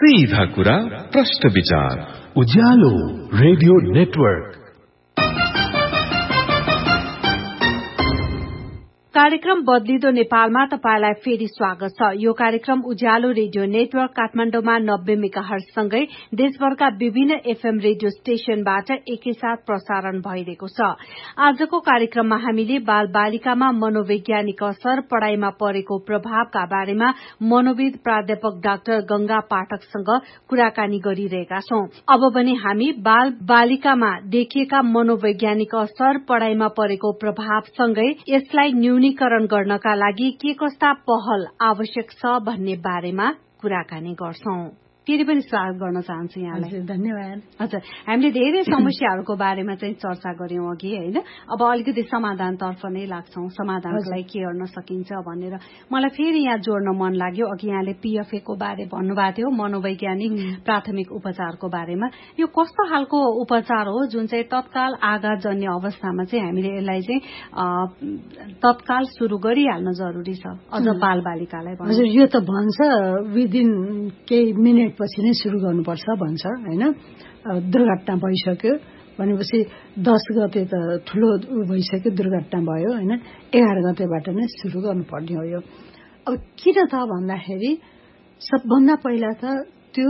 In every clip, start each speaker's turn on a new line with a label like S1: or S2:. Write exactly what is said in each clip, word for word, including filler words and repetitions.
S1: सीधा कुरा प्रश्न विचार
S2: उज्यालो रेडियो नेटवर्क।
S3: कार्यक्रम बदलिदो नेपालमा तपाईलाई फेरि स्वागत छ। यो कार्यक्रम उज्यालो रेडियो नेटवर्क काठमाडौँमा नब्बे मेगाहर्जसँगै देशभरका विभिन्न एफएम रेडियो स्टेशनबाट एकैसाथ प्रसारण भइरहेको छ। आजको कार्यक्रममा हामीले बाल बालिकामा मनोवैज्ञानिक असर, पढ़ाईमा परेको प्रभावका बारेमा मनोविद प्राध्यापक डाक्टर गंगा पाठकसँग कुराकानी गरिरहेका छौं। अब भने हामी बाल बालिकामा देखिएका मनोवैज्ञानिक असर, पढ़ाईमा परेको प्रभावसँगै यसलाई न्यूनीकरण गर्नका लागि के कस्ता पहल आवश्यक छ भन्ने बारेमा कुराकानी गर्छौं। फेरि पनि स्वागत गर्न चाहन्छु यहाँलाई।
S4: धन्यवाद।
S3: हजुर, हामीले धेरै समस्याहरूको बारेमा चाहिँ चर्चा गर्यौं अघि, होइन? अब अलिकति समाधानतर्फ नै लाग्छौं, समाधानको लागि के गर्न सकिन्छ भनेर। मलाई फेरि यहाँ जोड्न मन लाग्यो, अघि यहाँले पीएफए को बारे भन्नुभएको थियो, मनोवैज्ञानिक प्राथमिक उपचारको बारेमा। यो कस्तो खालको उपचार हो जुन चाहिँ तत्काल आघातजन्य अवस्थामा चाहिँ हामीले यसलाई चाहिँ तत्काल सुरु गरिहाल्न जरुरी छ, अझ बाल बालिकालाई?
S4: हजुर, यो त भन्छ विदिन केही मिनट पछि नै सुरु गर्नुपर्छ भन्छ, होइन? दुर्घटना भइसक्यो भनेपछि दस गते त ठुलो भइसक्यो, दुर्घटना भयो, होइन? एघार गतेबाट नै सुरु गर्नुपर्ने हो यो। अब किन त भन्दाखेरि सबभन्दा पहिला त त्यो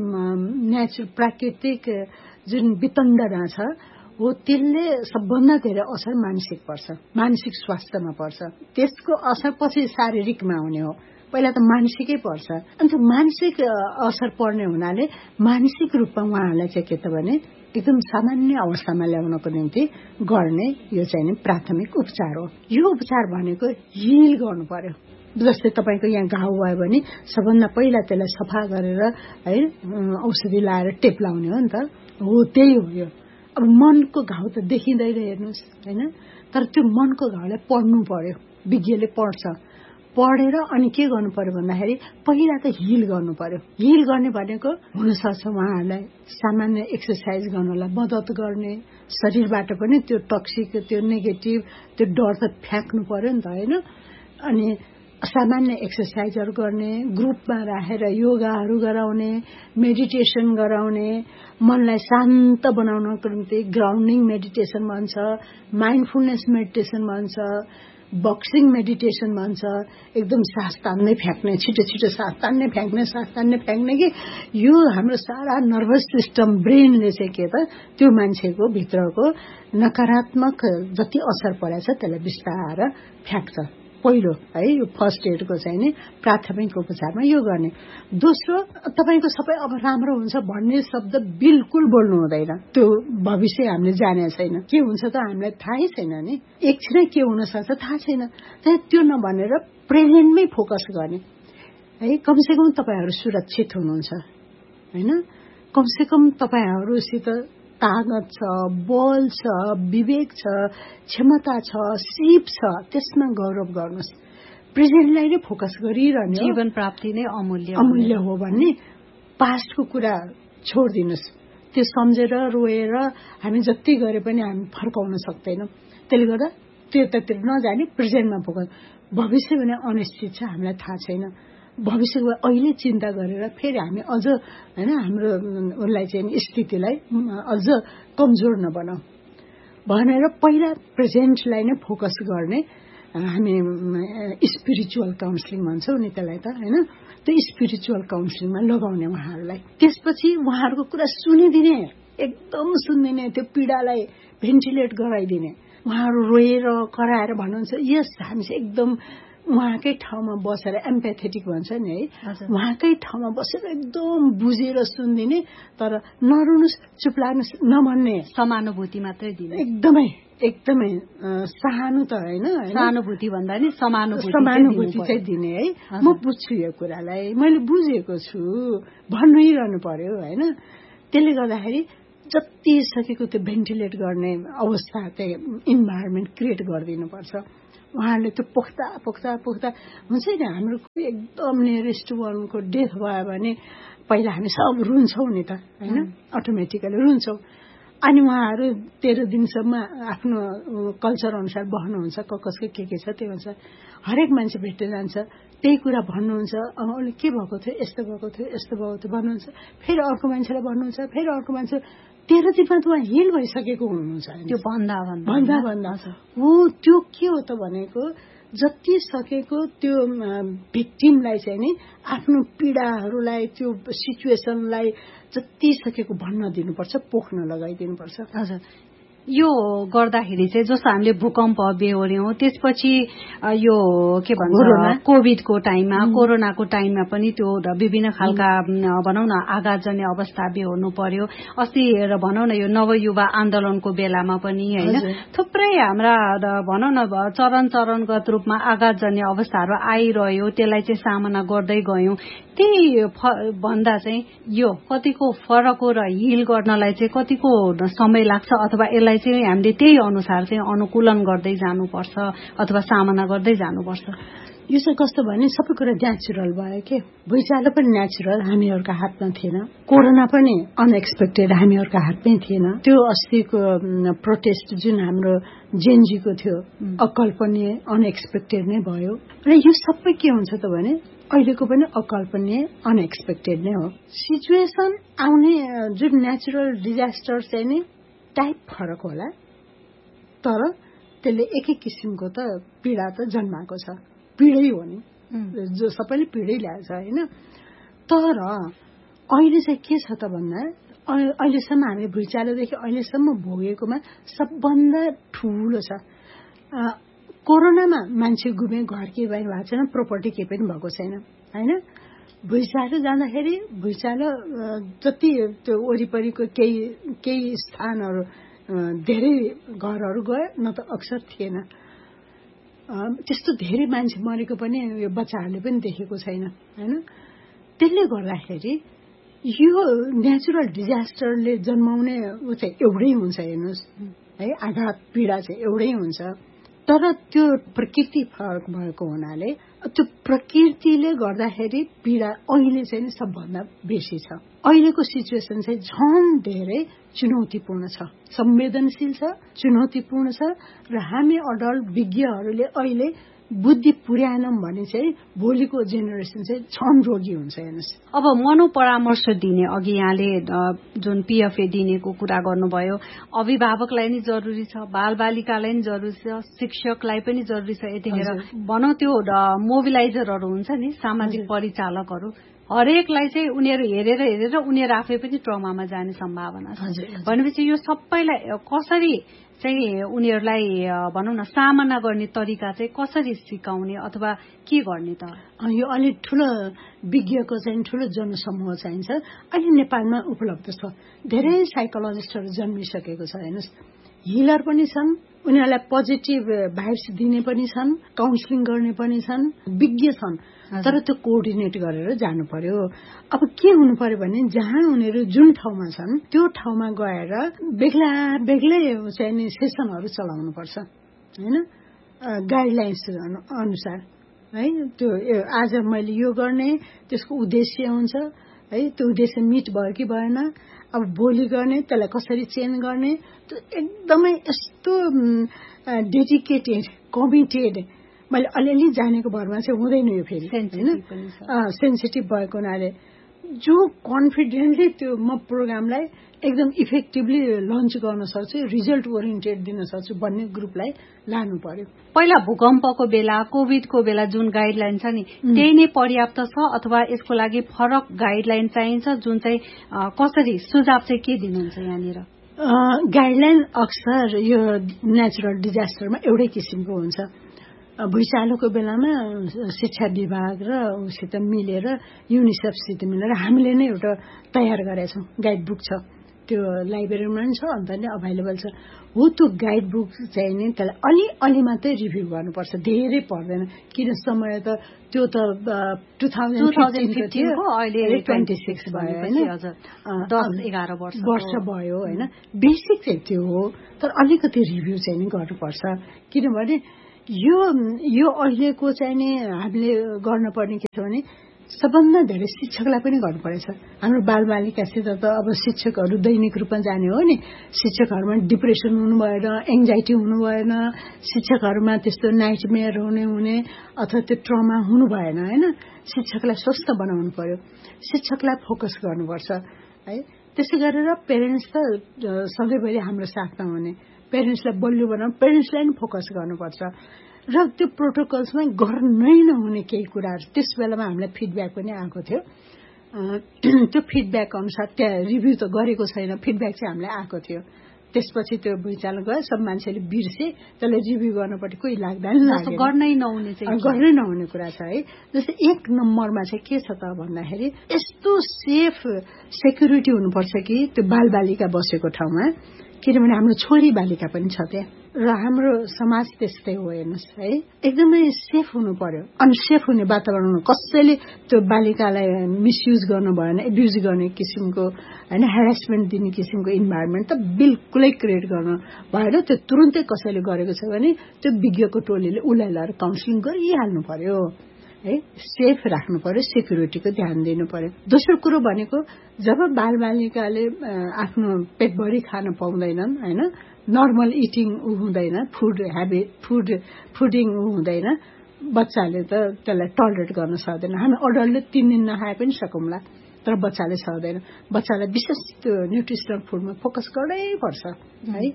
S4: नेचुरल प्राकृतिक जुन वितण्डना छ हो त्यसले सबभन्दा धेरै असर मानसिक पर्छ, मानसिक स्वास्थ्यमा पर्छ। त्यसको असर पछि शारीरिकमा हुने हो, पहिला त मानसिकै पर्छ। अन्त मानसिक असर पर्ने हुनाले मानसिक रूपमा उहाँहरूलाई चाहिँ के त भने एकदम सामान्य अवस्थामा ल्याउनको निम्ति गर्ने यो चाहिँ नि प्राथमिक उपचार हो। यो उपचार भनेको हिल गर्नु पर्यो। जस्तै तपाईँको यहाँ घाउ भयो भने सबभन्दा पहिला त्यसलाई सफा गरेर है औषधि लाएर टेप लाउने हो नि त, हो त्यही हो यो। अब मनको घाउ त देखिँदैन हेर्नुहोस्, होइन? तर त्यो मनको घाउलाई पढ्नु पर्यो, विज्ञले पढ्छ। पढेर अनि के गर्नु पर्यो भन्दाखेरि पहिला त हिल गर्नु पर्यो। हिल गर्ने भनेको हुनसक्छ उहाँहरूलाई सामान्य एक्सर्साइज गर्नलाई मद्दत गर्ने, शरीरबाट पनि त्यो टक्सिक, त्यो नेगेटिभ, त्यो डर त फ्याँक्नु पर्यो नि त, होइन? अनि सामान्य एक्सर्साइजहरू गर्ने, ग्रुपमा राखेर योगाहरू गराउने, मेडिटेसन गराउने, मनलाई शान्त बनाउनको निम्ति ग्राउन्डिङ मेडिटेसन भन्छ, माइन्डफुलनेस मेडिटेसन भन्छ, बक्सिङ मेडिटेसन भन्छ। एकदम सास तान्दै फ्याँक्ने, छिटो छिटो सास तान्ने फ्याँक्ने, सास तान्ने फ्याँक्ने कि यो हाम्रो सारा नर्भस सिस्टम, ब्रेनले चाहिँ के त त्यो मान्छेको भित्रको नकारात्मक जति असर परेछ त्यसलाई बिस्तार फ्याँक्छ। पहिलो है यो फर्स्ट एडको चाहिँ नि प्राथमिक उपचारमा यो गर्ने। दोस्रो, तपाईँको सबै अब राम्रो हुन्छ भन्ने शब्द बिल्कुल बोल्नु हुँदैन। त्यो भविष्य हामीले जाने छैन, के हुन्छ त हामीलाई थाहै छैन नि, एकछिनै के हुन सक्छ थाहा छैन। त्यो नभनेर प्रेजेन्टमै फोकस गर्ने है। कमसेकम तपाईँहरू सुरक्षित हुनुहुन्छ, होइन? कमसेकम तपाईँहरूसित तागत छ, बल छ, विवेक छ, क्षमता छ, सिप छ, त्यसमा गौरव गर्नुहोस्। प्रेजेन्टलाई नै फोकस गरिरहने,
S3: जीवन प्राप्ति नै अमूल्य
S4: अमूल्य हो भन्ने पास्टको कुरा छोडिदिनुहोस्। त्यो सम्झेर रोएर हामी जति गरे पनि हामी फर्काउन सक्दैनौँ। त्यसले गर्दा त्यतातिर नजाने प्रेजेन्टमा फोकस। भविष्य भने अनिश्चित छ, हामीलाई थाहा छैन। भविष्यको अहिले चिन्ता गरेर फेरि हामी अझ होइन हाम्रो उसलाई चाहिँ स्थितिलाई अझ कमजोर नबनाऊ भनेर पहिला प्रेजेन्टलाई नै फोकस गर्ने हामी स्पिरिचुअल काउन्सिलिङ भन्छौँ नि त्यसलाई त, होइन? त्यो स्पिरिचुअल काउन्सिलिङमा लगाउने उहाँहरूलाई। त्यसपछि उहाँहरूको कुरा सुनिदिने, एकदम सुनिदिने, त्यो पीडालाई भेन्टिलेट गराइदिने। उहाँहरू रोएर कराएर भन्नुहुन्छ यस हामी चाहिँ एकदम उहाँकै ठाउँमा बसेर एम्प्याथेटिक भन्छ नि है, उहाँकै ठाउँमा बसेर एकदम बुझेर सुनिदिने, तर नरुनुहोस्, चुप लाग्नुहोस् नभन्ने,
S3: समानुभूति मात्रै दिने।
S4: एकदमै एकदमै सहानु त होइन,
S3: सहानुभूति भन्दा नि समानुभूति
S4: समानुभूति चाहिँ दिने है। म बुझ्छु यो कुरालाई, मैले बुझेको छु भन्नुरहनु पर्यो, होइन? त्यसले गर्दाखेरि जति सकेको त्यो भेन्टिलेट गर्ने अवस्था, त्यो इन्भाइरोमेन्ट क्रिएट गरिदिनुपर्छ। उहाँहरूले त्यो पोख्दा पोख्दा पोख्दा हुन्छ नि, हाम्रो एकदम नियरेस्ट वानको डेथ भयो भने पहिला हामी सब रुन्छौँ नि त, होइन? अटोमेटिकली रुन्छौँ। अनि उहाँहरू तेह्र दिनसम्म आफ्नो कल्चर अनुसार बस्नुहुन्छ, कसको के के छ त्यो अनुसार हरेक मान्छे भेट्दै जान्छ, त्यही कुरा भन्नुहुन्छ, उसले के भएको थियो, यस्तो भएको थियो, यस्तो भएको थियो भन्नुहुन्छ, फेरि अर्को मान्छेलाई भन्नुहुन्छ, फेरि अर्को मान्छे तेह्र दिनमा त उहाँ हिल भइसकेको हुनुहुन्छ।
S3: त्यो भन्दा
S4: भन्दा भन्दा हो त्यो के हो त भनेको जति सकेको त्यो भिक्टिमलाई चाहिँ नि आफ्नो पीडाहरूलाई त्यो सिचुएसनलाई जति सकेको भन्न दिनुपर्छ, पोख्न लगाइदिनुपर्छ।
S3: हजुर, यो गर्दाखेरि चाहिँ जस्तो हामीले भूकम्प बेहोर्यौं, त्यसपछि यो के भन्छ कोभिडको टाइममा, कोरोनाको टाइममा पनि त्यो विभिन्न खालका भनौँ न आघातजन्य अवस्था बेहोर्नु पर्यो। अस्ति भनौँ न यो नवयुवा आन्दोलनको बेलामा पनि होइन थुप्रै हाम्रा भनौँ न चरण चरणगत रूपमा आघातजन्य अवस्थाहरू आइरह्यो, त्यसलाई चाहिँ सामना गर्दै गयौं। त्यही भन्दा चाहिँ यो कतिको फरक हो र हिल गर्नलाई चाहिँ कतिको समय लाग्छ, अथवा यसलाई चाहिँ हामीले त्यही अनुसार चाहिँ अनुकूलन गर्दै जानुपर्छ अथवा सामना गर्दै जानुपर्छ।
S4: यो चाहिँ कस्तो भने सबै कुरा नेचुरल भयो के, भुइँचालो पनि नेचुरल हामीहरूका हातमा थिएन, कोरोना पनि अनएक्सपेक्टेड हामीहरूका हातमै थिएन। त्यो अस्तिको प्रोटेस्ट जुन हाम्रो जेनजीको थियो अकल्पनीय अनएक्सपेक्टेड नै भयो र यो सबै के हुन्छ त भने अहिलेको पनि अकल्पनीय अनएक्सपेक्टेड नै हो। सिचुएसन आउने जुन नेचुरल डिजास्टर चाहिँ नि टाइप फरक होला, तर त्यसले एक एक किसिमको त पीडा त जन्माएको छ, पीडै हो नि, जो सबैले पीडै ल्याएछ होइन। तर अहिले चाहिँ के छ त भन्दा अहिलेसम्म हामी भुइँचालोदेखि अहिलेसम्म भोगेकोमा सबभन्दा ठुलो छ कोरोनामा मान्छे गुमे, घर के बाहिर भएको छैन, प्रोपर्टी केही पनि भएको छैन होइन। भुइँचालो जाँदाखेरि भुइँचालो जति त्यो वरिपरिको केही केही स्थानहरू धेरै घरहरू गयो न त अक्सर थिएन, त्यस्तो धेरै मान्छे मरेको पनि यो बच्चाहरूले पनि देखेको छैन होइन। त्यसले गर्दाखेरि यो नेचुरल डिजास्टरले जन्माउने ऊ चाहिँ एउटै हुन्छ हेर्नुहोस् है, आघात पीडा चाहिँ एउटै हुन्छ, तर त्यो प्रकृति फरक भएको हुनाले त्यो प्रकृतिले गर्दाखेरि पीडा अहिले चाहिँ सबभन्दा बेसी छ। अहिलेको सिचुएसन चाहिँ झन् धेरै चुनौतीपूर्ण छ, संवेदनशील छ, चुनौतीपूर्ण छ र हामी अडल्ट विज्ञहरूले अहिले बुद्धि पुर्याएनौं भने चाहिँ भोलिको जेनेरेसन चाहिँ झन् रोगी हुन्छ हेर्नुहोस्।
S3: अब मनोपरामर्श दिने अघि यहाँले जुन पीएफए दिनेको कुरा गर्नुभयो, अभिभावकलाई नि जरुरी छ, बालबालिकालाई नि जरुरी छ, शिक्षकलाई पनि जरुरी छ। यतिखेर भनौँ त्यो मोबिलाइजरहरू हुन्छ नि, सामाजिक परिचालकहरू, हरेकलाई चाहिँ उनीहरू हेरेर हेरेर उनीहरू आफै पनि ट्रमामा जाने सम्भावना छ। भनेपछि यो सबैलाई कसरी चाहिँ उनीहरूलाई भनौँ न सामना गर्ने तरिका चाहिँ कसरी सिकाउने अथवा के गर्ने त?
S4: यो अलिक ठुलो विज्ञको चाहिँ ठुलो जनसमूह चाहिन्छ। अहिले नेपालमा उपलब्ध छ, धेरै साइकोलोजिस्टहरू जन्मिसकेको छ हेर्नुहोस्, हिलर पनि छन्, उनीहरूलाई पोजिटिभ भाइब्स दिने पनि छन्, काउन्सिलिङ गर्ने पनि छन्, विज्ञ छन्, तर त्यो कोअर्डिनेट गरेर जानु पर्यो। अब के हुनु पर्यो भने जहाँ उनीहरू जुन ठाउँमा छन् त्यो ठाउँमा गएर बेग्ला बेग्लै चाहिँ नि सेसनहरू चलाउनु पर्छ होइन, गाइडलाइन्स अनुसार है। त्यो आज मैले यो गर्ने त्यसको उद्देश्य हुन्छ है, त्यो उद्देश्य मिट भयो कि भएन, अब भोलि गर्ने त्यसलाई कसरी चेन्ज गर्ने, त्यो एकदमै यस्तो डेडिकेटेड कमिटेड, मैले अलिअलि जानेको भरमा चाहिँ हुँदैन यो फेरि होइन, सेन्सिटिभ भएको हुनाले जो कन्फिडेन्टली त्यो म प्रोग्रामलाई एकदम इफेक्टिभली लन्च गर्न सक्छु, रिजल्ट ओरिएन्टेड दिन सक्छु भन्ने ग्रुपलाई लानु पर्यो।
S3: पहिला भूकम्पको बेला, कोभिडको बेला जुन गाइडलाइन छ नि त्यही नै पर्याप्त छ अथवा यसको लागि फरक गाइडलाइन चाहिन्छ, जुन चाहिँ कसरी सुझाव चाहिँ के दिनुहुन्छ यहाँनिर?
S4: गाइडलाइन अक्सर यो नेचुरल डिजास्टरमा एउटै किसिमको हुन्छ। भुइँचालोको बेलामा शिक्षा विभाग र उसित मिलेर युनिसेफसित मिलेर हामीले नै एउटा तयार गरेका छौँ, गाइड बुक छ, त्यो लाइब्रेरीमा पनि छ, अन्त नै अभाइलेबल छ। हो त्यो गाइड बुक चाहिँ नि त्यसलाई अलि अलि मात्रै रिभ्यू गर्नुपर्छ, धेरै पर्दैन, किन समय त त्यो त टु थाउजन्ड फिफ्टिनको अहिले ट्वेन्टी सिक्स भयो होइन,
S3: दस एघार वर्ष
S4: वर्ष भयो होइन। बेसिक चाहिँ त्यो हो, तर अलिकति रिभ्यू चाहिँ नि गर्नुपर्छ, किनभने यो यो अहिलेको चाहिँ नि हामीले गर्नुपर्ने के छ भने सबभन्दा धेरै शिक्षकलाई पनि गर्नुपर्छ। हाम्रो बालबालिकासित त अब शिक्षकहरू दैनिक रूपमा जाने हो नि, शिक्षकहरूमा डिप्रेसन हुनु भएन, एङ्जाइटी हुनु भएन, शिक्षकहरूमा त्यस्तो नाइटमेयर हुने हुने अथवा त्यो ट्रमा हुनु भएन होइन। शिक्षकलाई स्वस्थ बनाउनु पर्यो, शिक्षकलाई फोकस गर्नुपर्छ है। त्यसै गरेर पेरेन्ट्स त सधैँभरि हाम्रो साथमा हुने, पेरेन्ट्सलाई बलियो बनाउनु, पेरेन्ट्सलाई पनि फोकस गर्नुपर्छ र त्यो प्रोटोकल्समा गर्नै नहुने केही कुराहरू त्यस बेलामा हामीलाई फिडब्याक पनि आएको थियो। त्यो फिडब्याक अनुसार त्यहाँ रिभ्यू त गरेको छैन, फिडब्याक चाहिँ हामीलाई आएको थियो। त्यसपछि त्यो भुइँचालो गयो, सब मान्छेले बिर्से, त्यसलाई रिभ्यू गर्नपट्टि कोही लाग्दैन,
S3: गर्नै नहुने चाहिँ
S4: गर्नै नहुने कुरा छ है। जस्तै एक नम्बरमा चाहिँ के छ त भन्दाखेरि यस्तो सेफ सेक्युरिटी हुनुपर्छ कि त्यो बालबालिका बसेको ठाउँमा, किनभने हाम्रो छोरी बालिका पनि छ त्यहाँ र हाम्रो समाज त्यस्तै हो हेर्नुहोस् है। एकदमै सेफ हुनु पर्यो, अनसेफ हुने वातावरण, कसैले त्यो बालिकालाई मिसयुज गर्नु भएन, एब्युज गर्ने किसिमको होइन, हेरेसमेन्ट दिने किसिमको इन्भाइरोमेन्ट त बिल्कुलै क्रिएट गर्नु भएन। त्यो तुरुन्तै कसैले गरेको छ भने त्यो विज्ञको टोलीले उसलाई लिएर काउन्सिलिङ गरिहाल्नु पर्यो है। सेफ राख्नु पर्यो, सेक्युरिटीको ध्यान दिनु पर्यो। दोस्रो कुरो भनेको जब बालबालिकाले आफ्नो पेटभरि खान पाउँदैनन् होइन, नर्मल इटिङ ऊ हुँदैन, फुड हेबिट फुड फुडिङ ऊ हुँदैन, बच्चाले त त्यसलाई टलरेट गर्न सक्दैन। हामी अडल्टले तिन दिन नखाए पनि सकौँला, तर बच्चाले सक्दैन। बच्चालाई विशेष त्यो न्युट्रिसनल फुडमा फोकस गर्नै पर्छ है।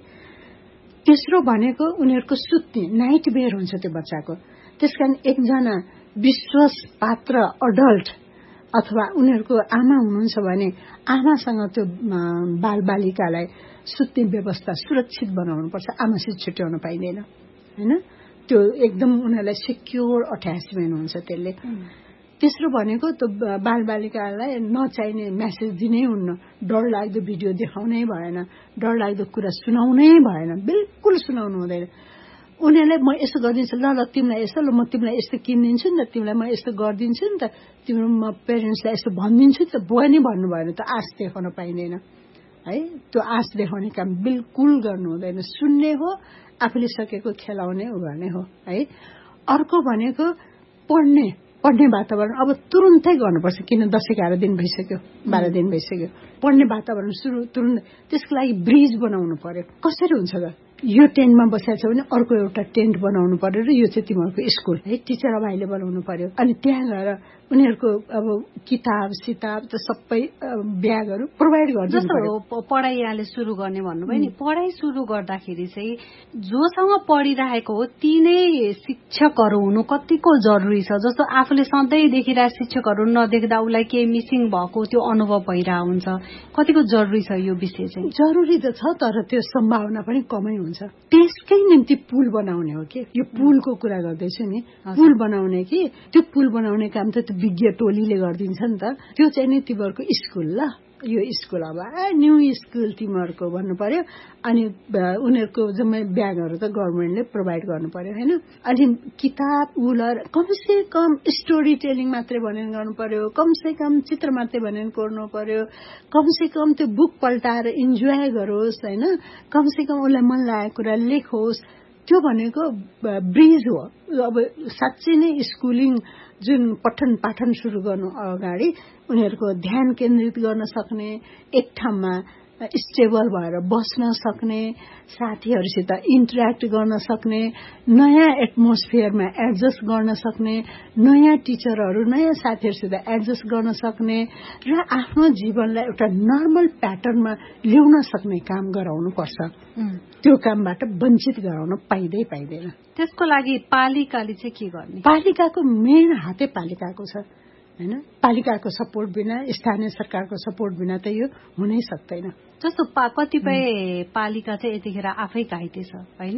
S4: तेस्रो भनेको उनीहरूको सुत्ने नाइट मेयर हुन्छ त्यो बच्चाको। त्यसकारण एकजना विश्वास पात्र अडल्ट अथवा उनीहरूको आमा हुनुहुन्छ भने आमासँग त्यो बालबालिकालाई सुत्ने व्यवस्था सुरक्षित बनाउनुपर्छ। आमासित छुट्याउन पाइँदैन होइन, त्यो एकदम उनीहरूलाई सिक्योर अट्याचमेन्ट हुन्छ त्यसले। तेस्रो भनेको त्यो बालबालिकालाई नचाहिने म्यासेज दिनै हुन्न, डर लाग्दो भिडियो देखाउनै भएन, डर लाग्दो कुरा सुनाउनै भएन, बिल्कुल सुनाउनु हुँदैन। उनीहरूलाई म यसो गरिदिन्छु, ल ल तिमीलाई यसो, ल म तिमीलाई यस्तो किनिदिन्छु नि त, तिमीलाई म यस्तो गरिदिन्छु नि त, तिम्रो म पेरेन्ट्सलाई यस्तो भनिदिन्छु नि त, बुवा नि भन्नु भएन त आश देखाउन पाइँदैन है। त्यो आश देखाउने काम बिल्कुल गर्नु हुँदैन, सुन्ने हो, आफूले सकेको खेलाउने उ गर्ने हो है। अर्को भनेको पढ्ने पढ्ने वातावरण अब तुरुन्तै गर्नुपर्छ, किन दस एघार दिन भइसक्यो, बाह्र दिन भइसक्यो, पढ्ने वातावरण सुरु तुरुन्त। त्यसको लागि ब्रिज बनाउनु पर्यो। कसरी हुन्छ त, यो टेन्टमा बसेको छ भने अर्को एउटा टेन्ट बनाउनु पर्यो र यो चाहिँ तिमीहरूको स्कुल है, टिचर अभाइले बनाउनु पर्यो। अनि त्यहाँ गएर उनीहरूको अब किताब सिताब त सबै ब्यागहरू प्रोभाइड गर्छ।
S3: जस्तो पढाइ यहाँले सुरु गर्ने भन्नुभयो नि, पढाइ सुरु गर्दाखेरि चाहिँ जोसँग पढिरहेको हो ती नै शिक्षकहरू हुनु कतिको जरुरी छ। जस्तो आफूले सधैँ देखिरहेको शिक्षकहरू नदेख्दा उसलाई केही मिसिङ भएको त्यो अनुभव भइरहेको हुन्छ, कतिको जरुरी छ यो विषय चाहिँ?
S4: जरुरी त छ, तर त्यो सम्भावना पनि कमै हुन्छ। त्यसकै निम्ति पुल बनाउने हो कि, यो पुलको कुरा गर्दैछु नि, पुल बनाउने कि त्यो पुल बनाउने काम त विज्ञ टोलीले गरिदिन्छ नि त। त्यो चाहिँ नि तिमीहरूको स्कुल, ल यो स्कुल अब न्यू स्कुल तिमीहरूको भन्नु पर्यो। अनि उनीहरूको जम्मै ब्यागहरू त गभर्मेन्टले प्रोभाइड गर्नु पर्यो होइन। अनि किताब उलर कमसे कम स्टोरी टेलिङ मात्रै भनेर गर्नु पर्यो, कमसे कम चित्र मात्रै भनेर कोर्नु पर्यो, कमसे कम त्यो बुक पल्टाएर इन्जोय गरोस् होइन, कमसे कम उसलाई मन लागेको कुरा लेखोस्। त्यो भनेको ब्रिज हो। अब साँच्चै नै स्कुलिङ जुन पठन पाठन सुरु गर्नु अगाडि उनीहरूको ध्यान केन्द्रित गर्न सक्ने, एक ठाउँमा स्टेबल भएर बस्न सक्ने, साथीहरूसित इन्टरेक्ट गर्न सक्ने, नयाँ एटमोस्फियरमा एडजस्ट गर्न सक्ने, नयाँ टिचरहरू नयाँ साथीहरूसित एडजस्ट गर्न सक्ने र आफ्नो जीवनलाई एउटा नर्मल प्याटर्नमा ल्याउन सक्ने काम गराउनु पर्छ। त्यो कामबाट वञ्चित गराउन पाइँदै पाइँदैन।
S3: त्यसको लागि पालिकाले चाहिँ के गर्ने?
S4: पालिकाको मेन हातै पालिकाको छ होइन। पालिकाको सपोर्ट बिना, स्थानीय सरकारको सपोर्ट बिना त यो हुनै सक्दैन।
S3: जस्तो कतिपय पालिका चाहिँ यतिखेर आफै घाइते छ होइन,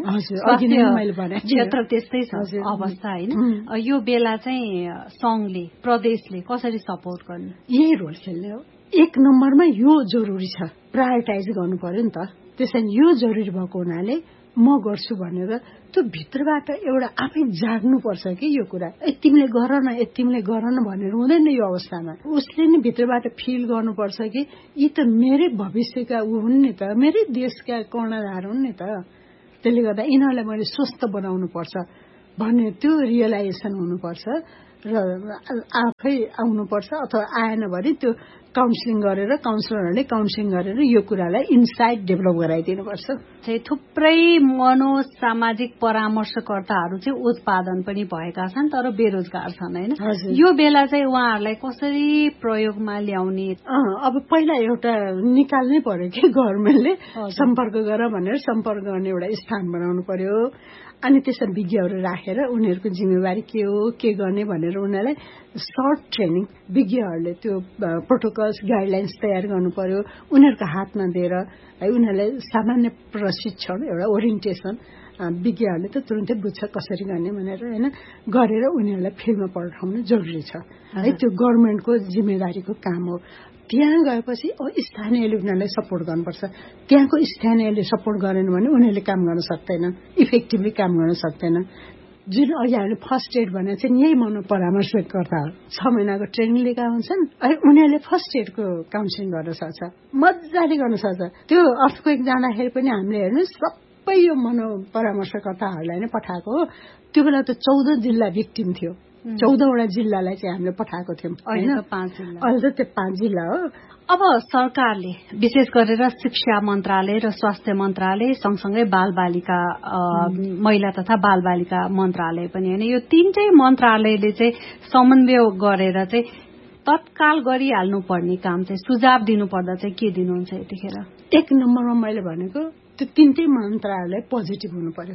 S3: क्षेत्र त्यस्तै छ अवस्था होइन। यो बेला चाहिँ संघले प्रदेशले कसरी सपोर्ट गर्ने?
S4: यही रोल खेल्ने हो। एक नम्बरमा यो जरुरी छ, प्रायोरिटाइज गर्नु पर्यो नि त। त्यसैले यो जरुरी भएको हुनाले म गर्छु भनेर त्यो भित्रबाट एउटा आफै जाग्नुपर्छ कि यो कुरा तिमीले गर न, तिमीले गर न भनेर हुँदैन। यो अवस्थामा उसले नै भित्रबाट फिल गर्नुपर्छ कि यी त मेरै भविष्यका ऊ हुन् नि त, मेरै देशका कर्णधार हुन् नि त, त्यसले गर्दा यिनीहरूलाई मैले स्वस्थ बनाउनु पर्छ भन्ने त्यो रियलाइजेसन हुनुपर्छ। र आफै आउनुपर्छ अथवा आएन भने त्यो काउन्सिलिङ गरेर काउन्सिलरहरूले काउन्सिलिङ गरेर यो कुरालाई इन्साइट डेभलप गराइदिनुपर्छ।
S3: थुप्रै मनोसामाजिक परामर्शकर्ताहरू चाहिँ उत्पादन पनि भएका छन् तर बेरोजगार छन् होइन। यो बेला चाहिँ उहाँहरूलाई कसरी प्रयोगमा ल्याउने?
S4: अब पहिला एउटा निकाल्नै पर्यो कि गभर्मेन्टले सम्पर्क गर भनेर सम्पर्क गर्ने एउटा स्थान बनाउनु पर्यो। अनि त्यसमा विज्ञहरू राखेर उनीहरूको जिम्मेवारी के हो के गर्ने भनेर उनीहरूलाई सर्ट ट्रेनिङ विज्ञहरूले त्यो प्रोटोकल्स गाइडलाइन्स तयार गर्नु पर्यो उनीहरूको हातमा दिएर है। उनीहरूलाई सामान्य प्रशिक्षण एउटा ओरिएन्टेसन विज्ञहरूले त तुरन्तै बुझ्छ कसरी गर्ने भनेर होइन गरेर उनीहरूलाई फिल्डमा पठाउनु जरुरी छ है। त्यो गभर्मेन्टको जिम्मेवारीको काम हो। त्यहाँ गएपछि स्थानीयले उनीहरूलाई सपोर्ट गर्नुपर्छ। त्यहाँको स्थानीयले सपोर्ट गरेन भने उनीहरूले काम गर्न सक्दैन, इफेक्टिभली काम गर्न सक्दैन। जुन अघि हामीले फर्स्ट एड भने चाहिँ यही मनोपरामर्शकर्ता छ महिनाको ट्रेनिङ लिएका हुन्छन् है। उनीहरूले फर्स्ट एडको काउन्सिलिङ गर्न सक्छ, मजाले गर्न सक्छ। त्यो अर्थक्वेक जाँदाखेरि पनि हामीले हेर्नुहोस् सबै यो मनोपरामर्शकर्ताहरूलाई नै पठाएको हो। त्यो बेला त चौध जिल्ला भिक्टिम थियो, चौधवटा जिल्लालाई चाहिँ हामीले पठाएको थियौँ होइन। अहिले त त्यो पाँच जिल्ला हो।
S3: अब सरकारले विशेष गरेर शिक्षा मन्त्रालय र स्वास्थ्य मन्त्रालय सँगसँगै बाल बालिका महिला तथा बाल बालिका मन्त्रालय पनि होइन यो तीनटै मन्त्रालयले चाहिँ समन्वय गरेर चाहिँ तत्काल गरिहाल्नु पर्ने काम चाहिँ सुझाव दिनुपर्दा चाहिँ के दिनुहुन्छ यतिखेर?
S4: एक नम्बरमा मैले भनेको त्यो तीनटै मन्त्रालय पोजिटिभ हुनु पर्यो।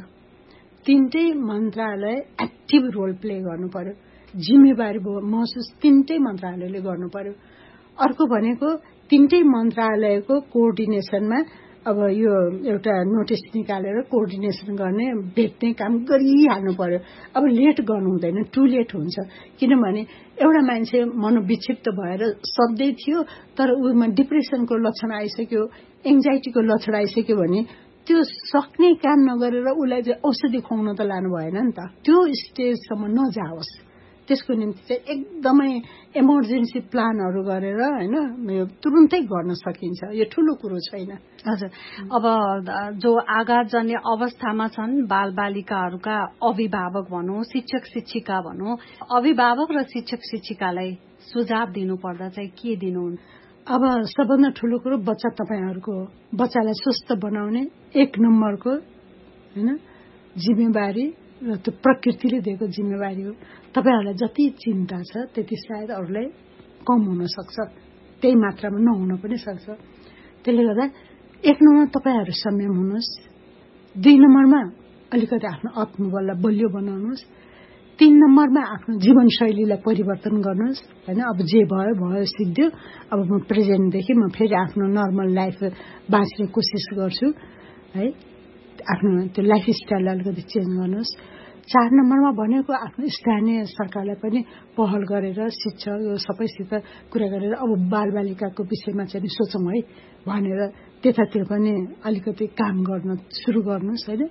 S4: तीनटै मन्त्रालय एक्टिभ रोल प्ले गर्नु पर्यो। जिम्मेवारी महसुस तीनटै मन्त्रालयले गर्नु पर्यो। अर्को भनेको तीनटै मन्त्रालयको कोअर्डिनेसनमा अब यो एउटा नोटिस निकालेर कोअर्डिनेसन गर्ने भेट्ने काम गरिहाल्नु पर्यो। अब लेट गर्नु हुँदैन, टु लेट हुन्छ। किनभने एउटा मान्छे मनोविक्षिप्त भएर सधैँ थियो तर उमा डिप्रेसनको लक्षण आइसक्यो, एङ्जाइटीको लक्षण आइसक्यो भने त्यो सक्ने काम नगरेर उसलाई चाहिँ औषधि खुवाउन त लानु भएन नि त। त्यो स्टेजसम्म नजाओस् त्यसको निम्ति चाहिँ एकदमै इमर्जेन्सी प्लानहरू गरेर होइन यो तुरुन्तै गर्न सकिन्छ। यो ठुलो कुरो छैन।
S3: हजुर, अब जो आघातजन्य अवस्थामा छन् बाल बालिकाहरूका अभिभावक भनौँ, शिक्षक शिक्षिका भनौँ, अभिभावक र शिक्षक शिक्षिकालाई सुझाव दिनुपर्दा चाहिँ के दिनुहुन्छ?
S4: अब सबभन्दा ठुलो कुरो बच्चा तपाईँहरूको हो। बच्चालाई स्वस्थ बनाउने एक नम्बरको होइन जिम्मेवारी र त्यो प्रकृतिले दिएको जिम्मेवारी हो। तपाईँहरूलाई जति चिन्ता छ त्यति सायद अरूलाई कम हुन सक्छ, त्यही मात्रामा नहुन पनि सक्छ। त्यसले गर्दा एक नम्बर तपाईँहरू संयम हुनुहोस्, दुई नम्बरमा अलिकति आफ्नो आत्मबललाई बलियो बनाउनुहोस्, तीन नम्बरमा आफ्नो जीवनशैलीलाई परिवर्तन गर्नुहोस् होइन। अब जे भयो भयो सिक्यो, अब म प्रेजेन्टदेखि म फेरि आफ्नो नर्मल लाइफ बाँच्ने कोसिस गर्छु है। आफ्नो त्यो लाइफ स्टाइललाई अलिकति चेन्ज गर्नुहोस्। चार नम्बरमा भनेको आफ्नो स्थानीय सरकारलाई पनि पहल गरेर शिक्षा यो सबैसित कुरा गरेर अब बालबालिकाको विषयमा चाहिँ सोचौँ है भनेर त्यतातिर पनि अलिकति काम गर्न सुरु गर्नुहोस् होइन।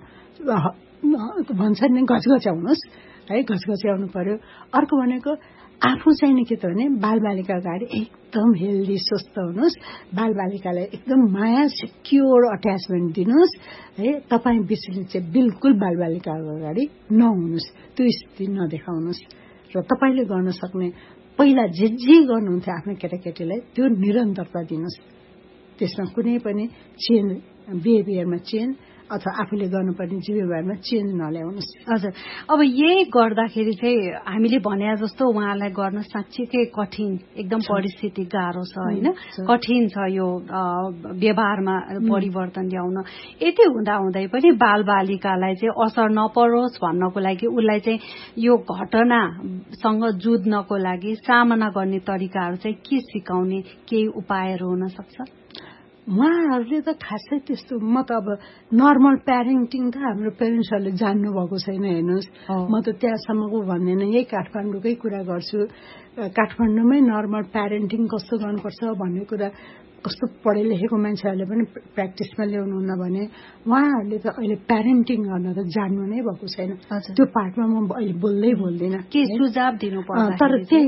S4: भन्छ नि घचघच्याउनुहोस् है, घचघच्याउनु पर्यो। अर्को भनेको आफू चाहिँ नि के त भने बालबालिका अगाडि एकदम हेल्दी स्वस्थ हुनुहोस्, बालबालिकालाई एकदम माया सिक्योर अट्याचमेन्ट दिनुहोस् है। तपाईँ बिचले चाहिँ बिल्कुल बालबालिकाको अगाडि नहुनुहोस्, त्यो स्थिति नदेखाउनुहोस् र तपाईँले गर्न सक्ने पहिला जे जे गर्नुहुन्थ्यो आफ्नो केटाकेटीलाई त्यो निरन्तरता दिनुहोस्। त्यसमा कुनै पनि चेन्ज बिहेभियरमा चेन्ज अथवा आफूले गर्नुपर्ने जिम्मेवारीमा चेन्ज नल्याउनुहोस्।
S3: हजुर, अब यही गर्दाखेरि चाहिँ हामीले भने जस्तो उहाँलाई गर्न साँच्चीकै कठिन एकदम परिस्थिति गाह्रो छ होइन, कठिन छ यो व्यवहारमा परिवर्तन ल्याउन। यति हुँदा हुँदै पनि बालबालिकालाई चाहिँ असर नपरोस् भन्नको लागि उसलाई चाहिँ यो घटनासँग जुझ्नको लागि सामना गर्ने तरिकाहरू चाहिँ के सिकाउने केही उपायहरू हुन सक्छ?
S4: उहाँहरूले त खासै त्यस्तो म त अब नर्मल प्यारेन्टिङ त हाम्रो पेरेन्ट्सहरूले जान्नु भएको छैन। हेर्नुहोस्, म त त्यहाँसम्मको भन्दैन, यही काठमाडौँकै कुरा गर्छु। काठमाडौँमै नर्मल प्यारेन्टिङ कस्तो गर्नुपर्छ भन्ने कुरा कस्तो पढे लेखेको मान्छेहरूले पनि प्र्याक्टिसमा ल्याउनुहुन्न भने उहाँहरूले त अहिले प्यारेन्टिङ गर्न त जान्नु नै भएको छैन। त्यो पार्टमा म अहिले बोल्दै बोल्दिनँ,
S3: के सुझाव दिनु पर्छ।
S4: तर त्यही हो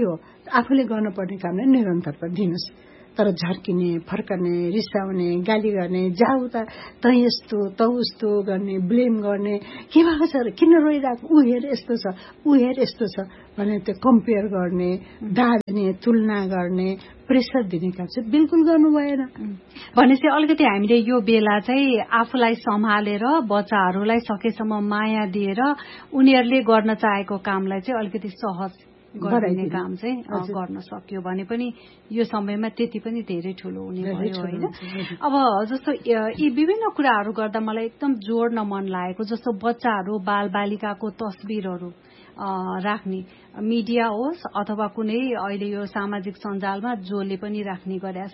S4: आफूले गर्नुपर्ने कामलाई निरन्तरता दिनुहोस्। तर झर्किने, फर्कने, रिसाउने, गाली गर्ने, जाऊ त त यस्तो त उस्तो गर्ने, ब्लेम गर्ने, के भएको छ र किन रोइरहेको, ऊ हेर यस्तो छ, ऊ हेर यस्तो छ भनेर त्यो कम्पेयर गर्ने, दाब्ने, तुलना गर्ने, प्रेसर दिने काम चाहिँ बिल्कुल गर्नु भएन।
S3: भनेपछि अलिकति हामीले यो बेला चाहिँ आफूलाई सम्हालेर बच्चाहरूलाई सकेसम्म माया दिएर उनीहरूले गर्न चाहेको कामलाई चाहिँ अलिकति सहज गरिने काम चाहिँ गर्न सक्यो भने पनि यो समयमा त्यति पनि धेरै ठुलो हुने भयो होइन। अब जस्तो यी विभिन्न कुराहरू गर्दा मलाई एकदम जोड्न मन लागेको जस्तो बच्चाहरू बालबालिकाको तस्बिरहरू राख्ने मिडिया होस् अथवा कुनै अहिले यो सामाजिक सञ्जालमा जसले पनि राख्ने गरेछ,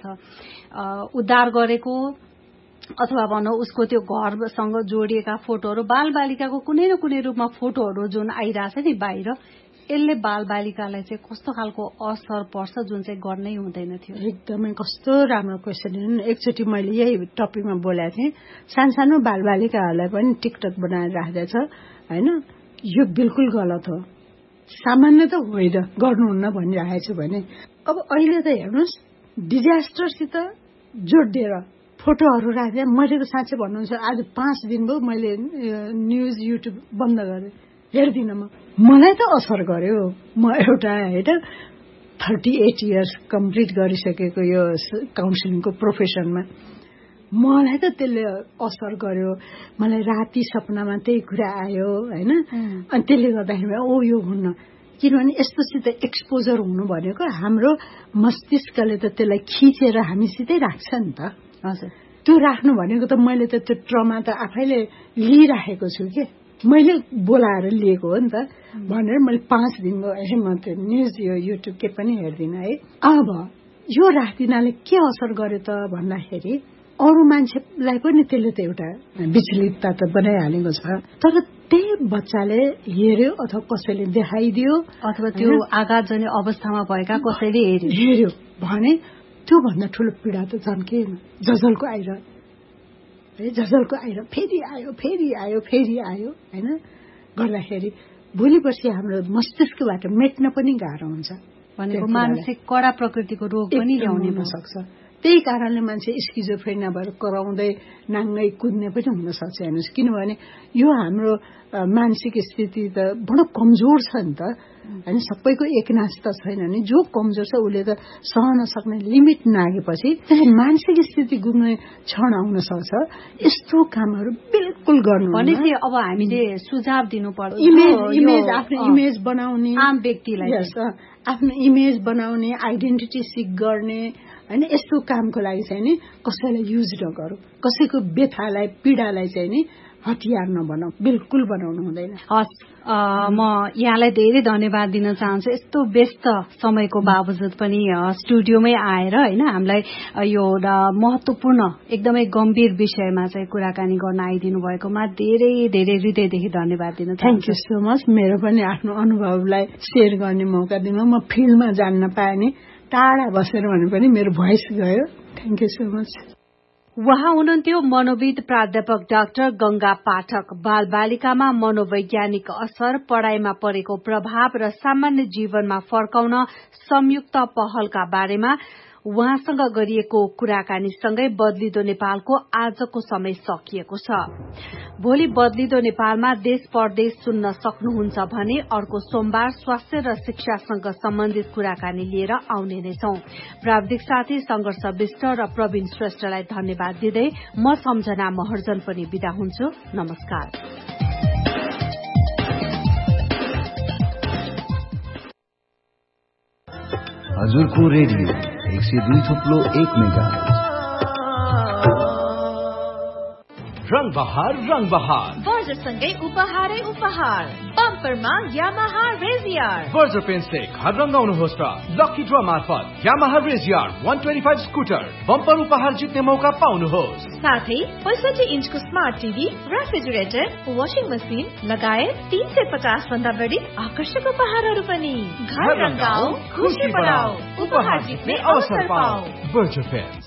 S3: उद्धार गरेको अथवा भनौँ उसको त्यो घरसँग जोडिएका फोटोहरू, बालबालिकाको कुनै न कुनै रूपमा फोटोहरू जुन आइरहेछ नि बाहिर, यसले बालबालिकालाई चाहिँ कस्तो खालको असर पर्छ जुन चाहिँ गर्नै हुँदैन थियो।
S4: एकदमै कस्तो राम्रो क्वेसन। एकचोटि मैले यही टपिकमा बोलेको थिएँ, सानसानो बालबालिकाहरूलाई पनि टिकटक बनाएर राख्दैछ होइन। यो बिल्कुल गलत हो, सामान्य त होइन, गर्नुहुन्न भनिरहेको छु भने। अब अहिले त हेर्नुहोस् डिजास्टरसित जोडिएर फोटोहरू राख्दा मैले त साँच्चै भन्नुहुन्छ आज पाँच दिन भयो मैले न्युज युट्युब बन्द गरेँ, हेर्दिनँ म। मलाई त असर गर्यो। म एउटा होइन थर्टी एट इयर्स कम्प्लिट गरिसकेको यो काउन्सिलिङको प्रोफेसनमा मलाई त त्यसले असर गर्यो। मलाई राति सपनामा त्यही कुरा आयो होइन। अनि त्यसले गर्दाखेरि ओ यो हुन्न, किनभने यस्तोसित एक्सपोजर हुनु भनेको हाम्रो मस्तिष्कले त त्यसलाई खिचेर हामीसितै राख्छ नि त। हजुर, त्यो राख्नु भनेको त मैले त त्यो ट्रमा त आफैले लिइराखेको छु कि मैले बोलाएर लिएको हो नि त भनेर मैले पाँच दिनको ए म त्यो न्युज यो युट्युब के पनि हेर्दिनँ है। अब यो राख्दिनाले के असर गर्यो त भन्दाखेरि अरू मान्छेलाई पनि त्यसले त एउटा विचलितता त बनाइहालेको छ। तर त्यही बच्चाले हेर्यो अथवा कसैले देखाइदियो
S3: अथवा त्यो आघातजन्य अवस्थामा भएका कसैले हेर्यो
S4: हेर्यो भने त्योभन्दा ठुलो पीडा त झन् के जजलको आइरह है, जजलको आइरह फेरि आयो फेरि आयो फेरि आयो होइन गर्दाखेरि भोलि पर्सि हाम्रो मस्तिष्कबाट मेट्न पनि गाह्रो हुन्छ।
S3: भनेको मानसिक कडा प्रकृतिको रोग पनि ल्याउने हुन
S4: सक्छ। त्यही कारणले मान्छे स्किजोफ्रेनिया भएर कराउँदै नाङ्गै कुद्ने पनि हुन सक्छ हेर्नुहोस्। किनभने यो हाम्रो मानसिक स्थिति त बडो कमजोर छ नि त होइन। सबैको एकनाश त छैन नि, जो कमजोर छ उसले त सहन सक्ने लिमिट नागेपछि मानसिक स्थिति गुम्ने क्षण आउन सक्छ। यस्तो कामहरू बिल्कुल गर्नु
S3: भनेपछि अब हामीले सुझाव दिनु पर्छ।
S4: इमेज इमेज आफ्नो इमेज बनाउने,
S3: आम व्यक्तिलाई
S4: आफ्नो इमेज बनाउने, आइडेन्टिटी सिक गर्ने होइन, यस्तो कामको लागि चाहिँ नि कसैलाई युज नगरौँ, कसैको व्यथालाई पीडालाई चाहिँ नि हतियार नबनाऊ, बिल्कुल बनाउनु हुँदैन।
S3: हस्, म यहाँलाई धेरै धन्यवाद दिन चाहन्छु। यस्तो व्यस्त समयको बावजुद पनि स्टुडियोमै आएर होइन हामीलाई यो महत्वपूर्ण एकदमै गम्भीर विषयमा चाहिँ कुराकानी गर्न आइदिनु भएकोमा धेरै धेरै हृदयदेखि धन्यवाद दिन चाहन्छु।
S4: Thank you so much. मेरो पनि आफ्नो अनुभवलाई सेयर गर्ने मौका दिनु, म फिल्डमा जान्न पाएँ नि टाढा बसेर भने पनि मेरो भोइस गयो। Thank you so much.
S3: उहाँ हुनुहुन्थ्यो मनोविद प्राध्यापक डाक्टर गंगा पाठक। बालबालिकामा मनोवैज्ञानिक असर, पढ़ाइमा परेको प्रभाव र सामान्य जीवनमा फर्काउन संयुक्त पहलका बारेमा उहाँसँग गरिएको कुराकानीसँगै बदलिदो नेपालको आजको समय सकिएको छ। भोलि बदलिदो नेपालमा देश परदेश सुन्न सक्नुहुन्छ भने अर्को सोमबार स्वास्थ्य र शिक्षासँग सम्बन्धित कुराकानी लिएर आउने नै छौं। प्राविधिक साथी संघर्ष विष्ट र प्रवीण श्रेष्ठलाई धन्यवाद दिँदै म सम्झना महर्जन पनि बिदा हुन्छु। नमस्कार।
S5: हजुरको रेडियो एक सय दुई थुप्लो एक मेगा
S2: रंग बहार रंग बहार
S6: वर्जसँगै उपहारै उपहार बम्परमा यामाहा रेजियर
S2: वर्ज पेन्सले घर रंगाउनुहोस् र लकी ड्र मार्फत यामाहा रेजियर एक सय पच्चीस स्कुटर बम्पर उपहार जित्ने मौका पाउनुहोस्।
S6: साथै पैंसठी इन्चको smart TV, refrigerator, washing machine लगायत तीन सय पचास भन्दा बढी आकर्षक उपहारहरू पनि। घर रंगाऊ, खुशी बढाऊ, उपहार जित्ने अवसर पाऊ।
S2: वर्ज पेन्स।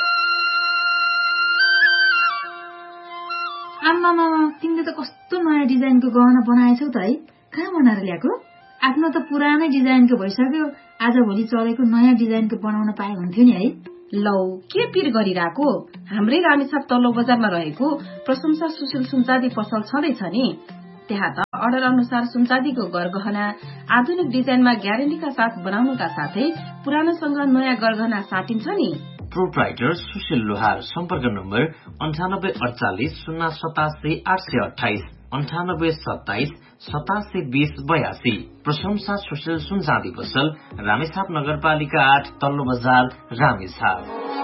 S7: आमामा तिमीले त कस्तो नयाँ डिजाइनको गहना बनाएछौ त है, कहाँ बनाएर ल्याएको? आफ्नो त पुरानै डिजाइनको भइसक्यो, आजभोलि चलेको नयाँ डिजाइनको बनाउन पाए हुन्थ्यो नि है।
S8: लौ के पिर गरिरहेको, हाम्रै रामेछाप तल्लो बजारमा रहेको प्रशंसा सुशील सुनचाँदी पसल छँदैछ नि, त्यहाँ त अर्डर अनुसार सुनचाँदीको गरगहना आधुनिक डिजाइनमा ग्यारेन्टीका साथ बनाउनुका साथै पुरानोसँग नयाँ गरगहना साटिन्छ नि।
S9: प्रोप्राइटर सुशील लोहार, सम्पर्क नम्बर अन्ठानब्बे अडचालिस शून्य सतासी आठ सय अठाइस अन्ठानब्बे सत्ताइस सतासी बीस बयासी। प्रशंसा सुशील सुनचाँदी पसल, रामेछाप नगरपालिका आठ, तल्लो बजार, रामेछाप।